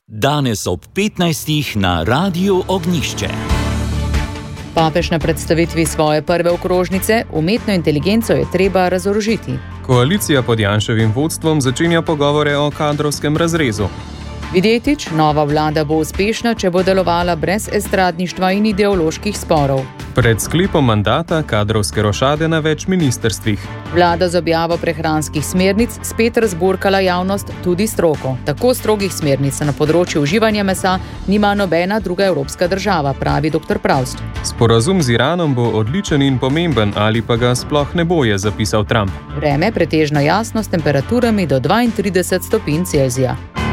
Danes ob 15. na Radiu Ognjišče. Papež na predstavitvi svoje prve okrožnice: umetno inteligenco je treba razorožiti. Koalicija pod Janševim vodstvom začenja pogovore o kadrovskem razrezu. Videtič, nova vlada bo uspešna, če bo delovala brez estradništva in ideoloških sporov. Pred sklepom mandata kadrovske rošade na več ministrstvih. Vlada z objavo prehranskih smernic spet razburkala javnost, tudi stroko. Tako strogih smernic na področju uživanja mesa nima nobena druga evropska država, pravi dr. Pravst. Sporazum z Iranom bo odličen in pomemben, ali pa ga sploh ne bo, je zapisal Trump. Vreme pretežno jasno s temperaturami do 32 stopinj Celzija.